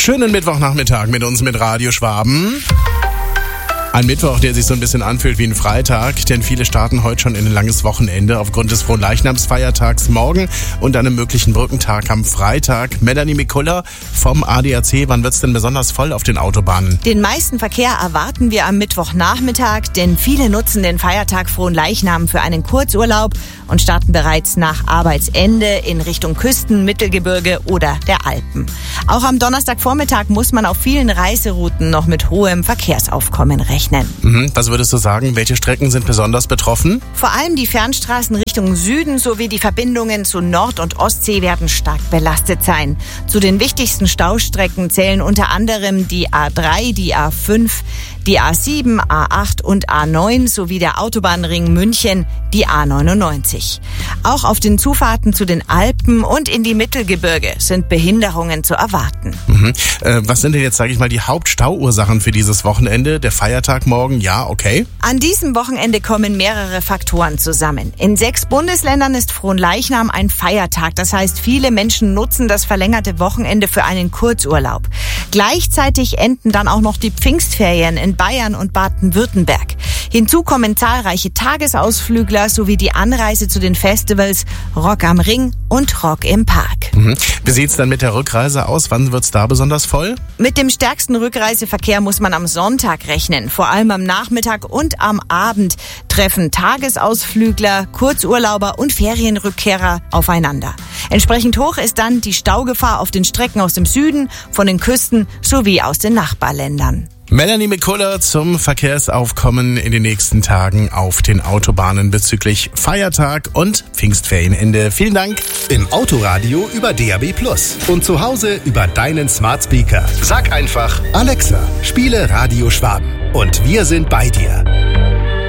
Schönen Mittwochnachmittag mit uns mit Radio Schwaben. Ein Mittwoch, der sich so ein bisschen anfühlt wie ein Freitag, denn viele starten heute schon in ein langes Wochenende aufgrund des Fronleichnamsfeiertags morgen und einem möglichen Brückentag am Freitag. Melanie Mikulla vom ADAC, wann wird's denn besonders voll auf den Autobahnen? Den meisten Verkehr erwarten wir am Mittwochnachmittag, denn viele nutzen den Feiertag Fronleichnam für einen Kurzurlaub und starten bereits nach Arbeitsende in Richtung Küsten, Mittelgebirge oder der Alpen. Auch am Donnerstagvormittag muss man auf vielen Reiserouten noch mit hohem Verkehrsaufkommen rechnen. Was würdest du sagen, welche Strecken sind besonders betroffen? Vor allem die Fernstraßen Richtung Süden sowie die Verbindungen zu Nord- und Ostsee werden stark belastet sein. Zu den wichtigsten Staustrecken zählen unter anderem die A3, die A5, die A7, A8 und A9 sowie der Autobahnring München, die A99. Auch auf den Zufahrten zu den Alpen und in die Mittelgebirge sind Behinderungen zu erwarten. Was sind denn jetzt, sage ich mal, die Hauptstauursachen für dieses Wochenende? Der Feiertag morgen, ja, okay. An diesem Wochenende kommen mehrere Faktoren zusammen. In 6 Bundesländern ist Fronleichnam ein Feiertag. Das heißt, viele Menschen nutzen das verlängerte Wochenende für einen Kurzurlaub. Gleichzeitig enden dann auch noch die Pfingstferien in Bayern und Baden-Württemberg. Hinzu kommen zahlreiche Tagesausflügler sowie die Anreise zu den Festivals Rock am Ring und Rock im Park. Wie sieht's dann mit der Rückreise aus? Wann wird's da besonders voll? Mit dem stärksten Rückreiseverkehr muss man am Sonntag rechnen. Vor allem am Nachmittag und am Abend treffen Tagesausflügler, Kurzurlauber und Ferienrückkehrer aufeinander. Entsprechend hoch ist dann die Staugefahr auf den Strecken aus dem Süden, von den Küsten sowie aus den Nachbarländern. Melanie Mikulla zum Verkehrsaufkommen in den nächsten Tagen auf den Autobahnen bezüglich Feiertag und Pfingstferienende. Vielen Dank. Im Autoradio über DAB+ und zu Hause über deinen Smart Speaker. Sag einfach, Alexa, spiele Radio Schwaben. Und wir sind bei dir.